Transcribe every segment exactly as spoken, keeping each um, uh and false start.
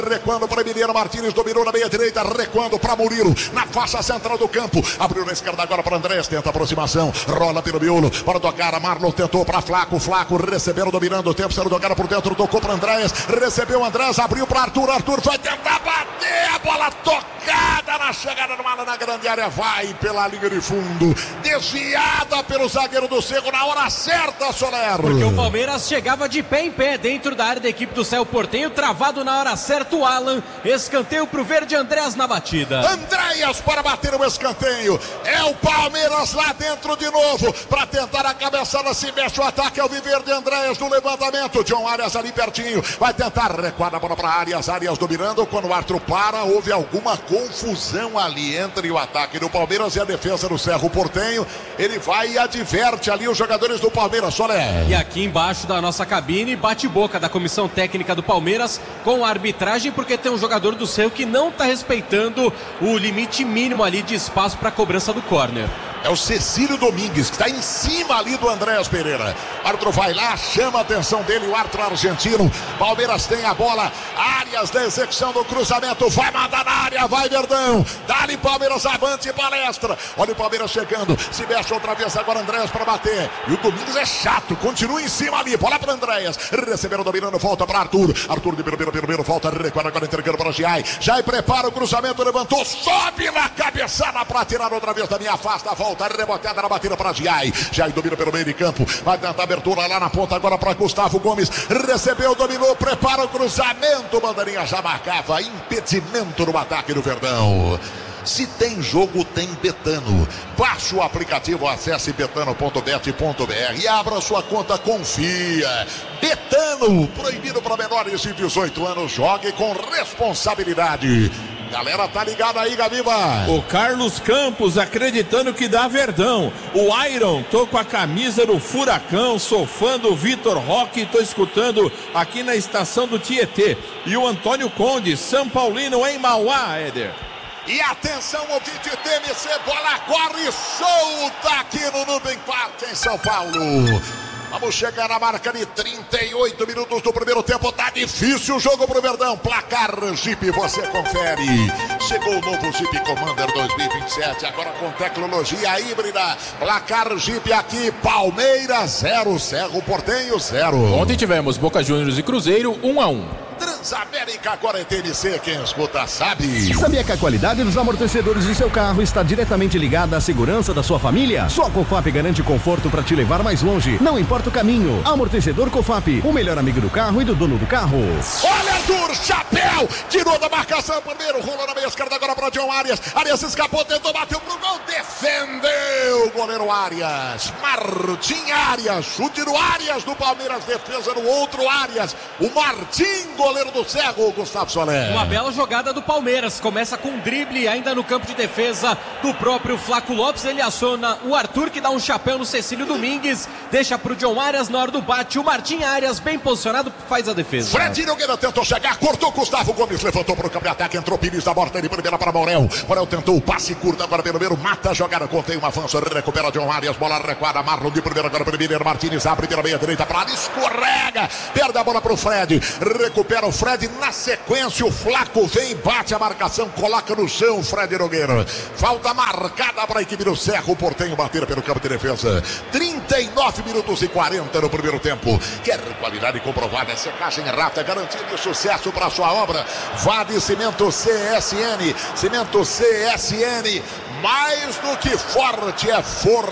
Recuando para Emiliano Martins, dominou na meia direita, recuando para Murilo, na faixa central do campo, abriu na esquerda agora para Andrés, tenta aproximação, rola pelo miolo, para tocar, a Marlon tentou para Flaco, Flaco recebeu, dominando o tempo, sendo tocada por dentro, tocou para Andrés, recebeu Andrés, abriu para Arthur, Arthur vai tentar bater, a bola tocada na chegada do Mala na grande área, vai pela linha de fundo, desviada pelo zagueiro do Cerro na hora certa, Soler. Porque o Palmeiras chegava de pé em pé dentro da área da equipe do Cerro Porteño, travado na hora certa o Alan, escanteio pro verde, Andrés na batida. Andréas para bater o escanteio, é o Palmeiras lá dentro de novo, para tentar a cabeçada, se mexe o ataque, é o Viverde, Andréas no levantamento, John Arias ali pertinho, vai tentar recuar a bola para Arias, Arias dominando, quando o Arthur para, houve alguma confusão ali entre o ataque do Palmeiras e a defesa do Cerro Porteño, ele vai e adverte ali os jogadores do Palmeiras, Soler. E aqui embaixo da nossa cabine, bate-boca da comissão técnica do Palmeiras com a arbitragem, porque tem um jogador do Cerro que não está respeitando o limite mínimo ali de espaço para a cobrança do córner. É o Cecílio Domingues, que está em cima ali do Andrés Pereira. O árbitro vai lá, chama a atenção dele, o árbitro argentino. Palmeiras tem a bola, Arias da execução do cruzamento, vai mandar na área, vai Verdão. Dá-lhe Palmeiras, avante e palestra. Olha o Palmeiras chegando, se mexe outra vez agora Andrés para bater. E o Domingues é chato, continua em cima ali, bola para Andrés. Receberam, dominando, volta para Arthur. Arthur de primeiro, primeiro, volta, recuar agora entregando para Giai. Giai prepara o cruzamento, levantou, sobe na cabeçada para tirar outra vez da minha afasta, volta. Volta rebotada na batida para Giai. Giai domina pelo meio de campo. Vai tentar abertura lá na ponta agora para Gustavo Gomes. Recebeu, dominou, prepara o cruzamento. Bandeirinha já marcava. Impedimento no ataque do Verdão. Se tem jogo, tem Betano. Baixe o aplicativo, acesse betano ponto bet ponto br e abra sua conta, confia. Betano, proibido para menores de dezoito anos. Jogue com responsabilidade. Galera, tá ligado aí, Gaviva. O Carlos Campos acreditando que dá Verdão. O Iron, tô com a camisa do Furacão, sou fã do Vitor Roque, tô escutando aqui na estação do Tietê. E o Antônio Conde, São Paulino em Mauá, Éder. E atenção, ouvinte T M C, bola corre solta aqui no Nubem Park em São Paulo. Vamos chegar na marca de trinta e oito minutos do primeiro tempo. Tá difícil o jogo pro Verdão. Placar Jeep, você confere. Chegou o novo Jeep Commander dois mil e vinte e sete, agora com tecnologia híbrida. Placar Jeep aqui, Palmeiras zero, Cerro Porteño zero. Ontem tivemos Boca Juniors e Cruzeiro um a um. Transamérica agora é T N C, quem escuta sabe. Sabia que a qualidade dos amortecedores do seu carro está diretamente ligada à segurança da sua família? Só a Cofap garante conforto para te levar mais longe, não importa o caminho. Amortecedor Cofap, o melhor amigo do carro e do dono do carro. Olha Arthur, chapéu, tirou da marcação primeiro, rolou na meia esquerda agora para John Arias. Arias escapou, tentou, bateu pro gol, defendeu o goleiro Arias. Martim Arias, chute do Arias do Palmeiras, defesa do outro Arias. O Martim, goleiro do Cerro, Gustavo Soler. Uma bela jogada do Palmeiras, começa com um drible ainda no campo de defesa do próprio Flaco Lopes, ele aciona o Arthur que dá um chapéu no Cecílio Domingues, deixa pro John Arias na hora do bate, o Martim Arias bem posicionado faz a defesa. Fred Nogueira tentou chegar, cortou, Gustavo Gomes levantou pro campo de ataque, entrou Pires da borda de primeira para Morel, Morel tentou o passe curto agora pelo meio, mata a jogada, contém um avanço, recupera John Arias, bola recuada, Marlon de primeira agora pelo Emiliano Martins, abre pela meia direita para área, escorrega, perde a bola pro Fred, recupera o Fred, na sequência o Flaco vem, bate a marcação, coloca no chão o Fred Nogueira. Falta marcada para a equipe do Cerro Porteño bater pelo campo de defesa. trinta e nove minutos e quarenta no primeiro tempo. Quer qualidade comprovada, secagem rata, garantia de sucesso para sua obra. Vá de Cimento C S N. Cimento C S N, mais do que forte, é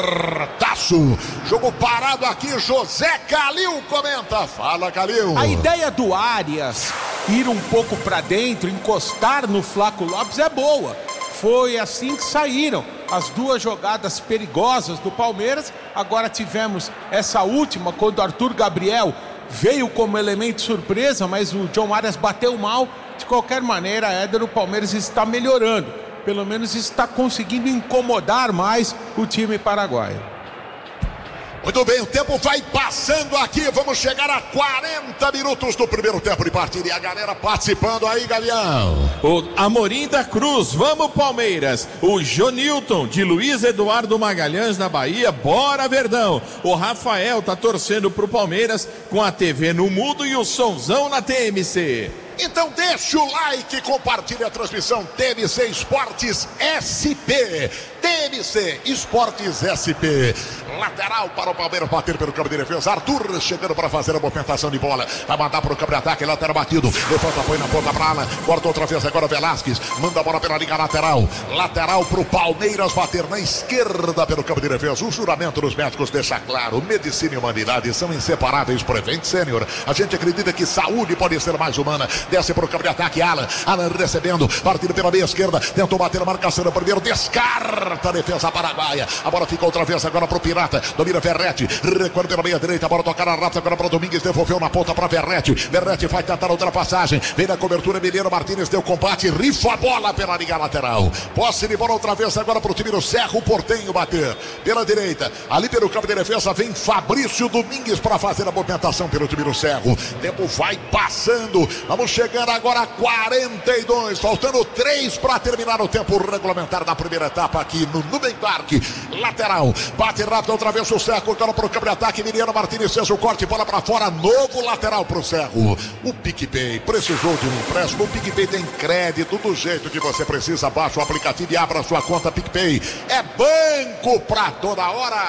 fortaço. Jogo parado aqui, José Calil comenta. Fala, Calil. A ideia do Arias ir um pouco para dentro, encostar no Flaco Lopes é boa. Foi assim que saíram as duas jogadas perigosas do Palmeiras. Agora tivemos essa última, quando o Arthur Gabriel veio como elemento surpresa, mas o John Arias bateu mal. De qualquer maneira, Éder, o Palmeiras está melhorando. Pelo menos está conseguindo incomodar mais o time paraguaio. Muito bem, o tempo vai passando aqui, vamos chegar a quarenta minutos do primeiro tempo de partida e a galera participando aí, Gavião. O Amorim da Cruz, vamos Palmeiras. O Jonilton de Luiz Eduardo Magalhães na Bahia, bora Verdão. O Rafael tá torcendo pro Palmeiras com a T V no mudo e o somzão na T M C. Então deixa o like, compartilha a transmissão. T M C Esportes S P. T M C Esportes S P. Lateral para o Palmeiras bater pelo campo de defesa. Arthur chegando para fazer a movimentação de bola. Vai mandar para o campo de ataque. Lateral batido. Levanta, põe na ponta pra ala. Corta outra vez agora Velasquez. Manda a bola pela linha lateral. Lateral para o Palmeiras bater na esquerda pelo campo de defesa. O juramento dos médicos deixa claro. Medicina e humanidade são inseparáveis. Prevent Sênior. A gente acredita que saúde pode ser mais humana. Desce para o campo de ataque. Alan. Alan recebendo. Partindo pela meia esquerda. Tentou bater a marcação no primeiro. Descarta a defesa paraguaia. A bola fica outra vez agora para o Pirata. Domina Verratti. Recuando pela meia direita. A bola tocar na rata agora para o Domingues. Devolveu na ponta para Verratti. Verratti vai tentar a ultrapassagem. Vem na cobertura. Emiliano Martínez deu combate. Rifa a bola pela linha lateral. Posse de bola outra vez agora para o time do Cerro Portenho bater. Pela direita. Ali pelo campo de defesa vem Fabrício Domingues para fazer a movimentação pelo time do Cerro. Tempo vai passando. Vamos chegando agora a quarenta e dois. Faltando três para terminar o tempo regulamentar da primeira etapa aqui no Nubem Parque. Lateral. Bate rápido outra vez o Cerro. Agora para o campo de ataque. Emiliano Martínez fez o corte. Bola para fora. Novo lateral para o Cerro. O PicPay precisou de um empréstimo. O PicPay tem crédito do jeito que você precisa. Baixa o aplicativo e abra sua conta PicPay. É banco para toda hora.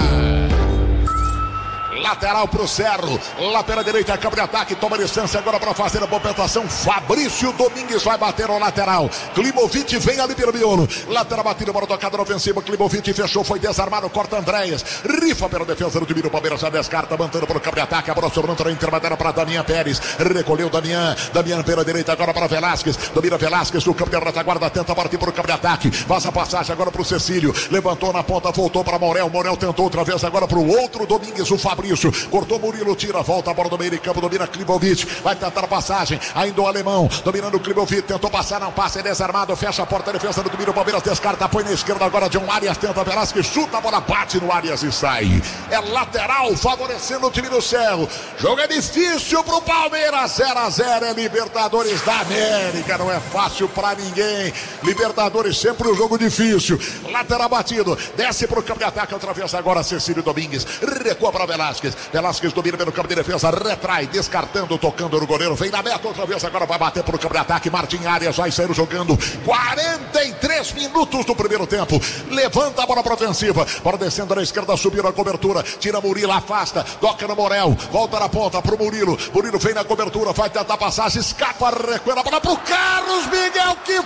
Lateral pro Cerro, lá pela direita, campo de ataque, toma distância agora para fazer a movimentação. Fabrício Domingues vai bater ao lateral. Klimovic vem ali pelo miolo. Lateral batido, bola tocada na ofensiva. Klimovic fechou, foi desarmado, corta Andréas. Rifa pela defesa do time do Palmeiras, já descarta, mantendo para o campo de ataque. A bola sobrando na intermediária para Damian Pérez. Recolheu Damian, Damian pela direita agora para Velasquez. Domina Velasquez, o campo de retaguarda, tenta partir para o campo de ataque. Faz a passagem agora para o Cecílio. Levantou na ponta, voltou para Morel. Morel tentou outra vez agora para o outro Domingues, o Fabrício. Cortou Murilo, tira, volta a bola do meio de campo, domina Klimovic, vai tentar a passagem, ainda o alemão, dominando o Klimovic, tentou passar, não passa, é desarmado, fecha a porta, defesa do domínio, Palmeiras descarta, põe na esquerda agora, John Arias, tenta Velasquez, chuta, a bola bate no Arias e sai. É lateral, favorecendo o time do Cerro. Jogo é difícil pro Palmeiras, zero a zero, é Libertadores da América, não é fácil pra ninguém. Libertadores sempre um jogo difícil. Lateral batido, desce pro campo de ataque, outra vez agora Cecílio Domingues, recua para Velasquez. Velasquez domina pelo campo de defesa, retrai, descartando, tocando no goleiro, vem na meta outra vez, agora vai bater pro campo de ataque, Martim Arias vai sair jogando, quarenta e três minutos do primeiro tempo, levanta a bola para ofensiva, bola descendo na esquerda, subiu na cobertura, tira Murilo, afasta, toca no Morel, volta na ponta pro Murilo, Murilo vem na cobertura, vai tentar passagem, escapa, recua a bola pro Carlos Miguel, que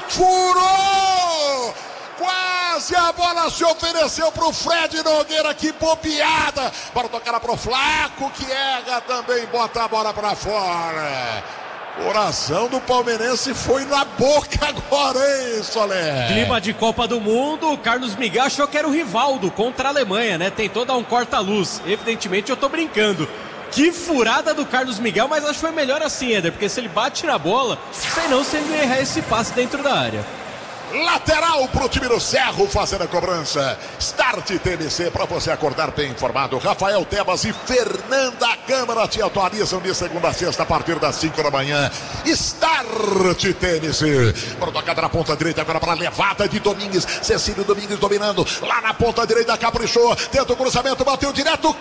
furou! Quase a bola se ofereceu para o Fred Nogueira, que bobeada, para tocar para o Flaco, que erra também, bota a bola para fora. Coração do palmeirense foi na boca agora, hein, Solé? Clima de Copa do Mundo, o Carlos Miguel achou que era o Rivaldo contra a Alemanha, né? Tentou dar um corta-luz, evidentemente eu tô brincando. Que furada do Carlos Miguel, mas acho que foi melhor assim, Éder, porque se ele bate na bola, sei não se ele não errar esse passe dentro da área. Lateral pro time do Cerro fazendo a cobrança. Start T M C para você acordar bem informado. Rafael Tebas e Fernanda Câmara te atualizam de segunda a sexta a partir das cinco da manhã. Start T M C. Para tocada na ponta direita agora para a levada de Domingues. Cecílio Domingues dominando. Lá na ponta direita caprichou. Tenta o cruzamento, bateu direto.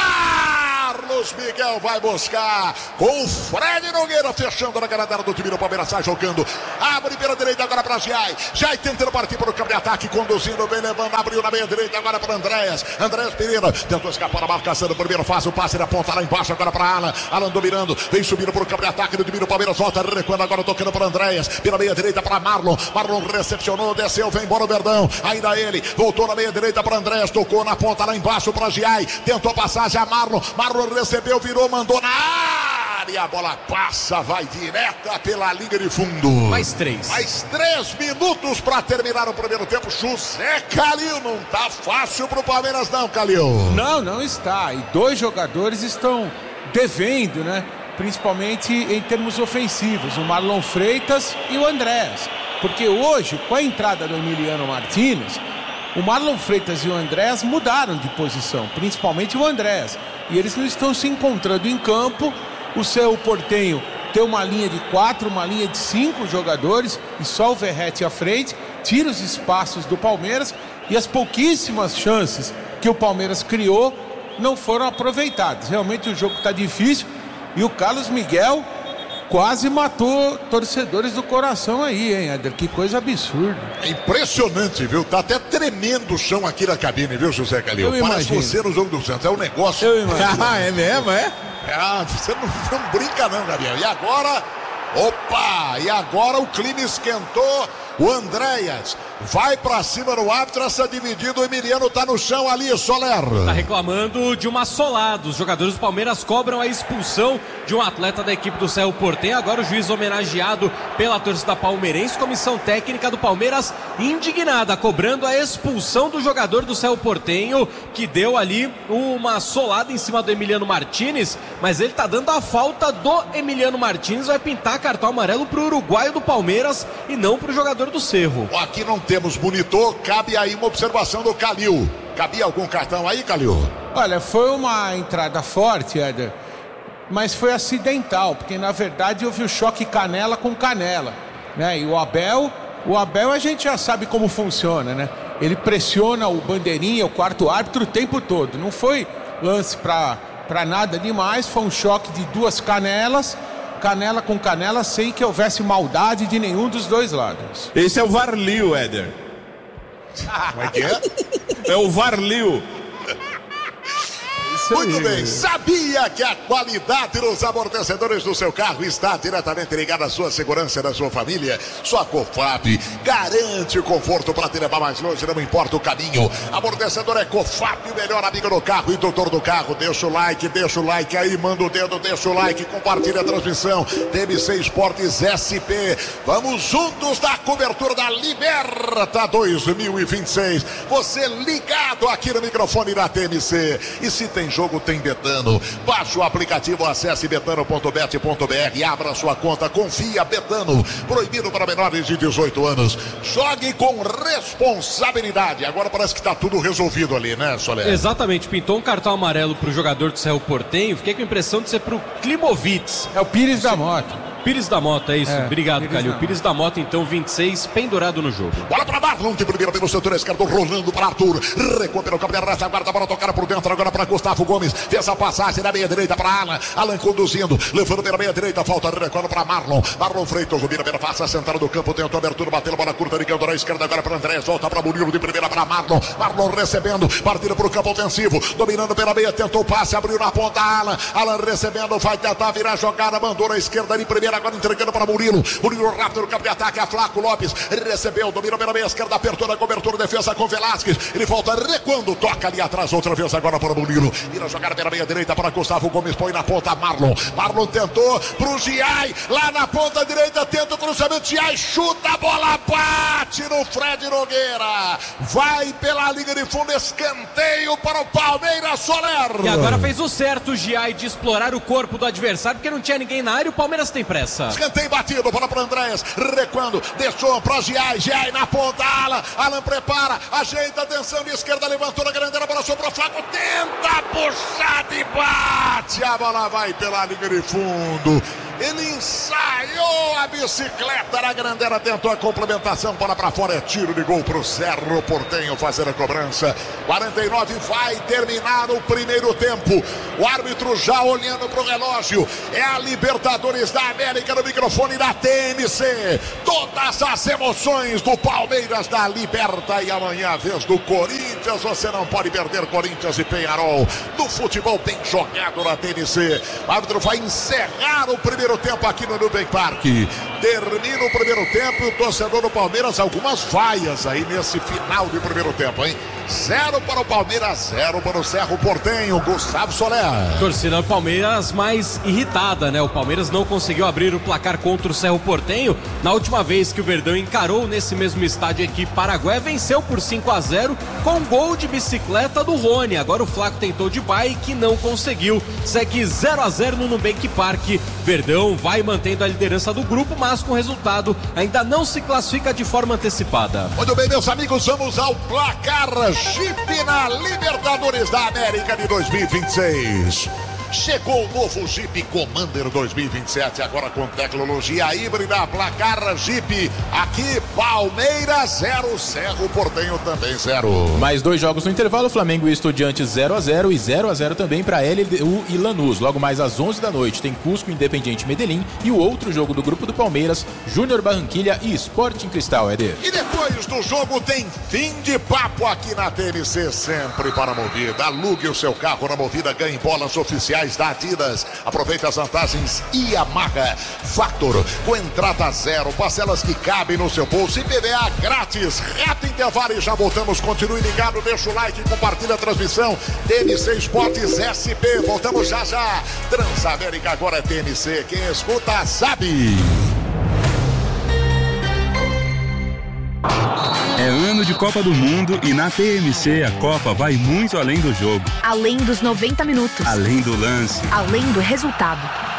Carlos Miguel vai buscar com o Fred Nogueira fechando na granada do time do Palmeiras, sai jogando, abre pela direita agora para Jai, Jai tentando partir para o campo de ataque, conduzindo bem, levando, abriu na meia direita agora para Andréas, Andréas Pereira, tentou escapar da marcação do primeiro, faz o passe na ponta lá embaixo agora para Alan, Alan dominando, vem subindo para o campo de ataque do time do Palmeiras, volta recuando agora, tocando para Andréas, pela meia direita para Marlon, Marlon recepcionou, desceu, vem embora o Verdão, ainda ele, voltou na meia direita para Andréas, tocou na ponta lá embaixo para Jai, tentou a passagem a Marlon, Marlon recebeu, virou, mandou na área, a bola passa, vai direta pela linha de fundo. Mais três. Mais três minutos para terminar o primeiro tempo. José Calil, não tá fácil pro Palmeiras não, Calil. Não, não está. E dois jogadores estão devendo, né? Principalmente em termos ofensivos, o Marlon Freitas e o Andréas. Porque hoje, com a entrada do Emiliano Martínez, o Marlon Freitas e o Andréas mudaram de posição, principalmente o Andréas. E eles não estão se encontrando em campo. O seu Portenho tem uma linha de quatro, uma linha de cinco jogadores e só o Verratti à frente, tira os espaços do Palmeiras e as pouquíssimas chances que o Palmeiras criou não foram aproveitadas. Realmente o jogo está difícil e o Carlos Miguel quase matou torcedores do coração aí, hein, Éder? Que coisa absurda. É impressionante, viu? Tá até tremendo o chão aqui na cabine, viu, José Calil? Eu Parece imagino. você no jogo do Santos. É um negócio. Eu imagino. Ah, é mesmo, é? Ah, você não, não brinca não, Gabriel. E agora, opa, e agora o clima esquentou. O Andréas vai pra cima do árbitro, essa dividida, o Emiliano tá no chão ali, Soler. Tá reclamando de uma solada. Os jogadores do Palmeiras cobram a expulsão de um atleta da equipe do Cerro Porteño. Agora o juiz homenageado pela torcida palmeirense. Comissão técnica do Palmeiras indignada, cobrando a expulsão do jogador do Cerro Porteño, que deu ali uma solada em cima do Emiliano Martínez, mas ele tá dando a falta do Emiliano Martínez. Vai pintar cartão amarelo pro uruguaio do Palmeiras e não pro jogador do Cerro. Aqui não temos monitor, cabe aí uma observação do Calil. Cabia algum cartão aí, Calil? Olha, foi uma entrada forte, Éder, mas foi acidental, porque na verdade houve o choque canela com canela, né? E o Abel, o Abel a gente já sabe como funciona, né? Ele pressiona o bandeirinha, o quarto árbitro o tempo todo. Não foi lance pra, pra nada demais, foi um choque de duas canelas, canela com canela, sem que houvesse maldade de nenhum dos dois lados. Esse é o Varlil, Éder. Como é que é? É o Varlil. Muito bem, sabia que a qualidade dos amortecedores do seu carro está diretamente ligada à sua segurança e da sua família? Sua Cofap garante o conforto para te levar mais longe, não importa o caminho. Amortecedor é Cofap, o melhor amigo do carro e tutor do carro. Deixa o like, deixa o like aí, manda o dedo, deixa o like, compartilha a transmissão. T M C Esportes S P. Vamos juntos na cobertura da Liberta dois mil e vinte e seis. Você ligado aqui no microfone da T M C. E se tem jogo, tem Betano. Baixe o aplicativo, acesse betano ponto bet ponto br e abra sua conta. Confia, Betano. Proibido para menores de dezoito anos. Jogue com responsabilidade. Agora parece que está tudo resolvido ali, né, Soler? Exatamente, pintou um cartão amarelo pro jogador do Cerro Porteño. Fiquei com a impressão de ser pro Klimovitz. É o Pires da Mota. Pires da Mota, é isso. É, Obrigado, Pires Calil. da Pires da Mota, então, vinte e seis, pendurado no jogo. Bola para Marlon, de primeira pelo setor esquerdo, rolando para Arthur. Recua pelo campo de arrasta, guarda a bola tocada por dentro, agora para Gustavo Gomes. Fez a passagem na meia direita para Alan. Alan conduzindo, levando pela meia direita, falta recuando para Marlon. Marlon Freitas, domina pela face, central do campo, tentou abertura, bateu a bola curta, ligando na esquerda, agora para Andrés, volta para Murilo, de primeira para Marlon. Marlon recebendo, partida para o campo ofensivo, dominando pela meia, tentou o passe, abriu na ponta Alan. Alan recebendo, vai tentar virar a jogada, mandou na esquerda de primeira, agora entregando para Murilo. Murilo rápido no campo de ataque, a Flaco Lopes recebeu, dominou pela meia esquerda, apertou na cobertura, defesa com Velasquez, ele volta recuando, toca ali atrás outra vez agora para Murilo, vira a jogada pela meia direita para Gustavo Gomes, põe na ponta Marlon, Marlon tentou pro Giai, lá na ponta direita, tenta o cruzamento, Giai chuta, a bola bate no Fred Nogueira, vai pela linha de fundo, escanteio para o Palmeiras, Soler. E agora fez o certo o Giai de explorar o corpo do adversário, porque não tinha ninguém na área e o Palmeiras tem pressa. Escanteio batido, bola para Andrés, recuando, deixou para Giai, Giai na ponta, Alan, Alan prepara, ajeita, atenção de esquerda, levantou na grandeira, bola sobrou, Flaco tenta puxar e bate, a bola vai pela linha de fundo. Ele ensaiou a bicicleta na grandeira, tentou a complementação, bola para fora, é tiro de gol para o Cerro Porteño fazer a cobrança. quarenta e nove, vai terminar o primeiro tempo. O árbitro já olhando para o relógio. É a Libertadores da América no microfone da T M C. Todas as emoções do Palmeiras da Liberta e amanhã a vez do Corinthians. Você não pode perder Corinthians e Peñarol. Do futebol bem jogado na T M C. O árbitro vai encerrar o primeiro Primeiro tempo aqui no Nubank Park. Termina o primeiro tempo e o torcedor do Palmeiras, algumas falhas aí nesse final de primeiro tempo, hein? Zero para o Palmeiras, zero para o Cerro Porteño. Gustavo Soler. Torcida do Palmeiras mais irritada, né? O Palmeiras não conseguiu abrir o placar contra o Cerro Porteño. Na última vez que o Verdão encarou nesse mesmo estádio, a equipe paraguaia venceu por cinco a zero com gol de bicicleta do Rony. Agora o Flaco tentou de bike, não conseguiu. Segue zero a zero no Nubank Park. Verdão vai mantendo a liderança do grupo, mas com resultado ainda não se classifica de forma antecipada. Muito bem, meus amigos, vamos ao placar Chip na Libertadores da América de dois mil e vinte e seis. Chegou o novo Jeep Commander dois mil e vinte e sete, agora com tecnologia híbrida, placar Jeep. Aqui, Palmeiras zero, Cerro Porteño também zero. Mais dois jogos no intervalo, Flamengo e Estudiantes zero a zero e zero a zero também para L D U e Lanús. Logo mais às onze da noite tem Cusco, Independiente Medellín e o outro jogo do grupo do Palmeiras, Júnior Barranquilha e Sporting Cristal, Éder. E depois do jogo tem fim de papo aqui na T N C, sempre para a Movida. Alugue o seu carro na Movida, ganhe bolas oficiais da Adidas. Aproveite as vantagens Yamaha Factor, com entrada zero, parcelas que cabem no seu bolso e P V A grátis. Reto intervalo e já voltamos. Continue ligado, deixa o like, compartilha a transmissão. T N C Esportes S P, voltamos já já. Transamérica agora é T N C, quem escuta sabe. É ano de Copa do Mundo e na T M C a Copa vai muito além do jogo. Além dos noventa minutos. Além do lance. Além do resultado.